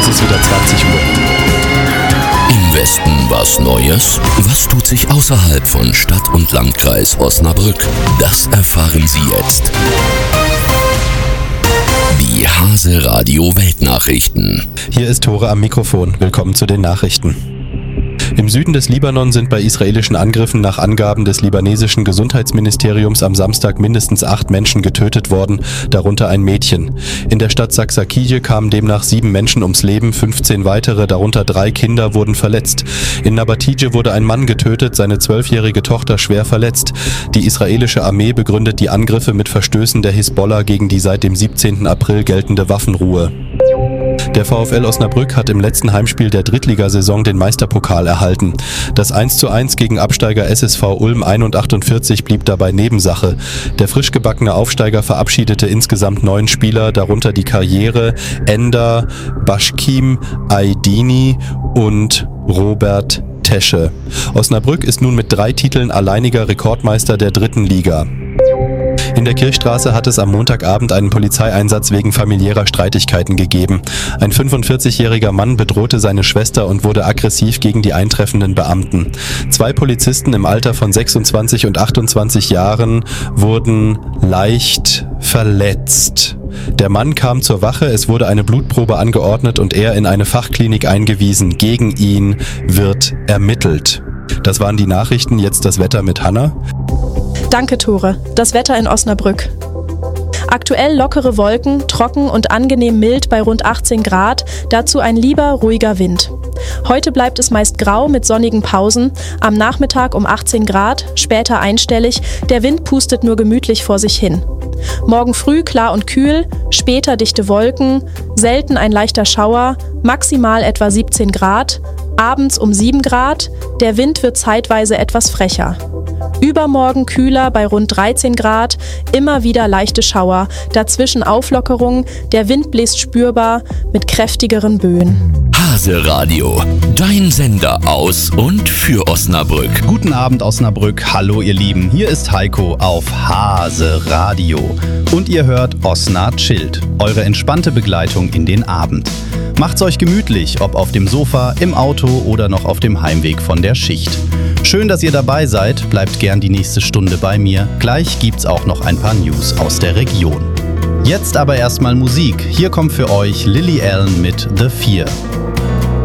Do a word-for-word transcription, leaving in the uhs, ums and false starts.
Es ist wieder zwanzig Uhr. Im Westen was Neues? Was tut sich außerhalb von Stadt und Landkreis Osnabrück? Das erfahren Sie jetzt. Die Hase Radio Weltnachrichten. Hier ist Tore am Mikrofon. Willkommen zu den Nachrichten. Im Süden des Libanon sind bei israelischen Angriffen nach Angaben des libanesischen Gesundheitsministeriums am Samstag mindestens acht Menschen getötet worden, darunter ein Mädchen. In der Stadt Saksakije kamen demnach sieben Menschen ums Leben, fünfzehn weitere, darunter drei Kinder, wurden verletzt. In Nabatije wurde ein Mann getötet, seine zwölfjährige Tochter schwer verletzt. Die israelische Armee begründet die Angriffe mit Verstößen der Hisbollah gegen die seit dem siebzehnten April geltende Waffenruhe. Der VfL Osnabrück hat im letzten Heimspiel der Drittligasaison den Meisterpokal erhalten. Das eins zu eins gegen Absteiger S S V Ulm einundachtzig blieb dabei Nebensache. Der frisch gebackene Aufsteiger verabschiedete insgesamt neun Spieler, darunter die Karriere Ender Başkim Aydini und Robert Tesche. Osnabrück ist nun mit drei Titeln alleiniger Rekordmeister der dritten Liga. In der Kirchstraße hat es am Montagabend einen Polizeieinsatz wegen familiärer Streitigkeiten gegeben. Ein fünfundvierzigjähriger Mann bedrohte seine Schwester und wurde aggressiv gegen die eintreffenden Beamten. Zwei Polizisten im Alter von sechsundzwanzig und achtundzwanzig Jahren wurden leicht verletzt. Der Mann kam zur Wache, es wurde eine Blutprobe angeordnet und er in eine Fachklinik eingewiesen. Gegen ihn wird ermittelt. Das waren die Nachrichten, jetzt das Wetter mit Hanna. Danke, Tore. Das Wetter in Osnabrück. Aktuell lockere Wolken, trocken und angenehm mild bei rund achtzehn Grad, dazu ein lieber, ruhiger Wind. Heute bleibt es meist grau mit sonnigen Pausen, am Nachmittag um achtzehn Grad, später einstellig, der Wind pustet nur gemütlich vor sich hin. Morgen früh klar und kühl, später dichte Wolken, selten ein leichter Schauer, maximal etwa siebzehn Grad, abends um sieben Grad, der Wind wird zeitweise etwas frecher. Übermorgen kühler bei rund dreizehn Grad, immer wieder leichte Schauer, dazwischen Auflockerung, der Wind bläst spürbar mit kräftigeren Böen. Hase Radio, dein Sender aus und für Osnabrück. Guten Abend Osnabrück, hallo ihr Lieben, hier ist Heiko auf Hase Radio. Und ihr hört Osna Chillt, eure entspannte Begleitung in den Abend. Macht's euch gemütlich, ob auf dem Sofa, im Auto oder noch auf dem Heimweg von der Schicht. Schön, dass ihr dabei seid, bleibt gern die nächste Stunde bei mir. Gleich gibt's auch noch ein paar News aus der Region. Jetzt aber erstmal Musik. Hier kommt für euch Lily Allen mit The Fear.